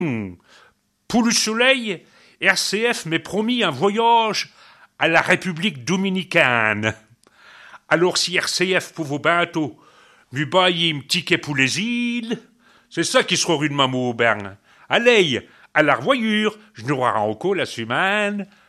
Pour le soleil, RCF m'est promis un voyage à la République dominicaine. Alors si RCF pour vos bateaux me baille un ticket pour les îles, c'est ça qui sera rue de Mamou, Bern. Allez, à la revoyure, je nous revois encore la semaine